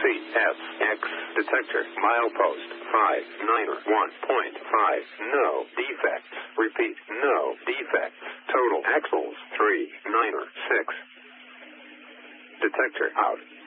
CSX detector. Milepost 591.5. No defects. Repeat, no defects. Total axles 396. Detector out.